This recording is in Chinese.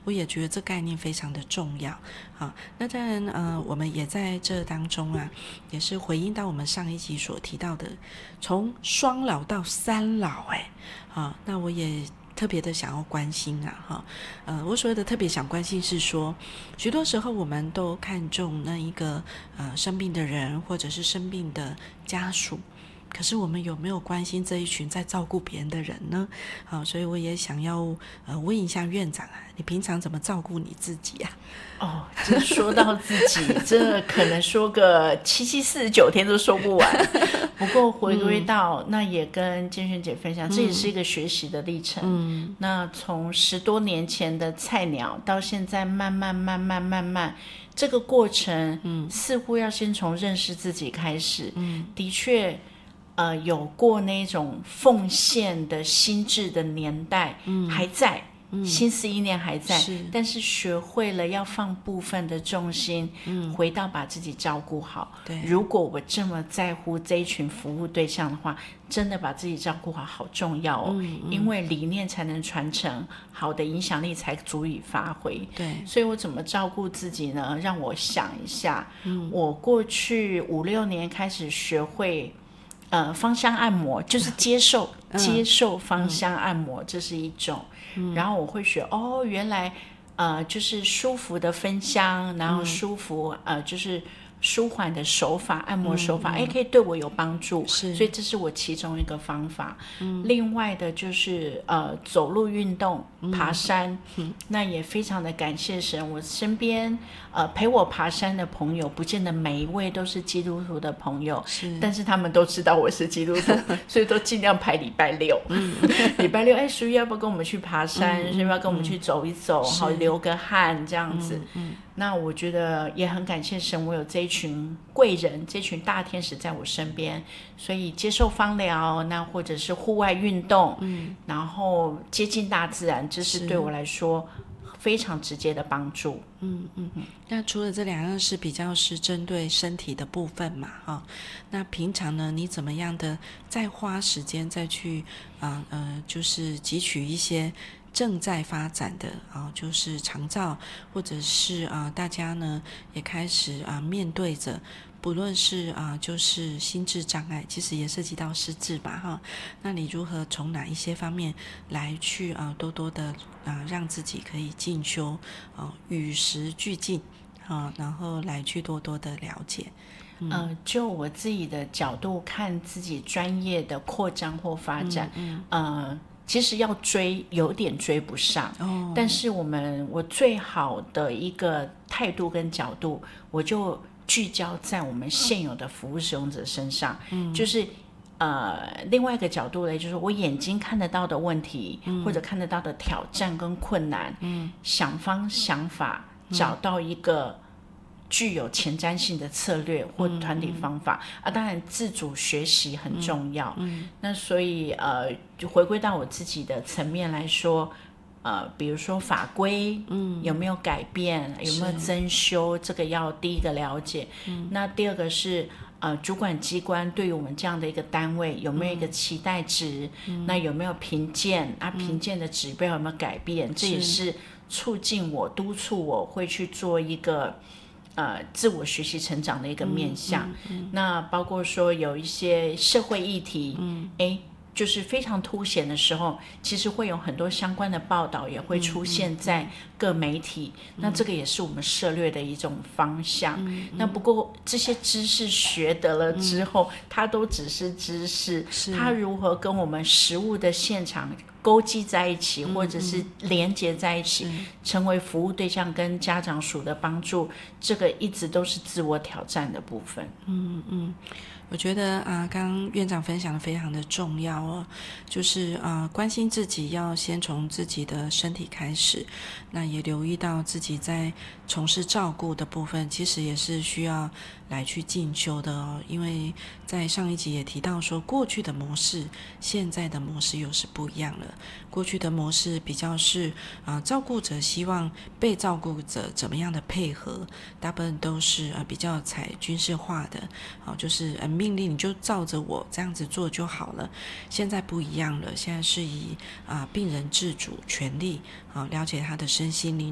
我也觉得这概念非常的重要。好，那当然我们也在这当中啊，也是回应到我们上一集所提到的，从双老到三老，那我也特别的想要关心啊，我所谓的特别想关心是说，许多时候我们都看重那一个生病的人，或者是生病的家属，可是我们有没有关心这一群在照顾别人的人呢？好，所以我也想要问一下院长啊，你平常怎么照顾你自己啊？ 这说到自己，这可能说个749天都说不完。不过回归到那也跟建轩姐分享，这也是一个学习的历程。那从10多年前的菜鸟到现在慢慢，这个过程，似乎要先从认识自己开始。的确。有过那种奉献的心智的年代，还在，心思意念还在，但是学会了要放部分的重心，回到把自己照顾好。如果我这么在乎这一群服务对象的话，真的把自己照顾好好重要哦，因为理念才能传承，好的影响力才足以发挥。 对， 所以我怎么照顾自己呢？让我想一下，我过去5、6年开始学会。芳香按摩就是接受芳香按摩，这是一种。然后我会学原来就是舒服的分香，然后舒服就是舒缓的手法，按摩手法，可以对我有帮助，所以这是我其中一个方法。另外的就是走路运动，爬山，那也非常的感谢神，我身边陪我爬山的朋友，不见得每一位都是基督徒的朋友，但是他们都知道我是基督徒，所以都尽量排礼拜六。礼拜六，淑仪要不要跟我们去爬山？要不要跟我们去走一走？好，流个汗这样子。那我觉得也很感谢神，我有这一群贵人，这群大天使在我身边，所以接受芳疗，那或者是户外运动，然后接近大自然，这是对我来说非常直接的帮助。 那除了这两样是比较是针对身体的部分嘛，那平常呢，你怎么样的再花时间再去就是汲取一些正在发展的就是长照，或者是大家呢也开始面对着，不论是就是心智障碍，其实也涉及到失智吧那你如何从哪一些方面来去多多的让自己可以进修与时俱进然后来去多多的了解。 就我自己的角度看自己专业的扩张或发展，其实要追有点追不上，但是我最好的一个态度跟角度，我就聚焦在我们现有的服务使用者身上，就是另外一个角度呢，就是我眼睛看得到的问题，或者看得到的挑战跟困难，想法找到一个具有前瞻性的策略或团体方法当然自主学习很重要。那所以就回归到我自己的层面来说，比如说法规有没有改变，有没有增修，这个要第一个了解。那第二个是主管机关对于我们这样的一个单位有没有一个期待值，那有没有评鉴评鉴的指标有没有改变，这也是促进我督促我会去做一个自我学习成长的一个面向。那包括说有一些社会议题就是非常凸显的时候，其实会有很多相关的报道也会出现在各媒体，那这个也是我们涉猎的一种方向。那不过这些知识学得了之后，它都只是知识，它如何跟我们实务的现场勾稽在一起，或者是连结在一起，成为服务对象跟家长属的帮助，这个一直都是自我挑战的部分。 我觉得刚刚院长分享的非常的重要就是关心自己要先从自己的身体开始，那也留意到自己在从事照顾的部分，其实也是需要来去进修的因为在上一集也提到说，过去的模式现在的模式又是不一样了。过去的模式比较是照顾者希望被照顾者怎么样的配合，大部分都是比较采军事化的就是命令你就照着我这样子做就好了。现在不一样了，现在是以病人自主权利了解他的身心灵